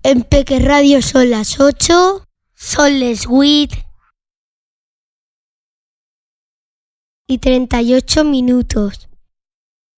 En Peque Radio son las 8, son les 8 y 38 minutos.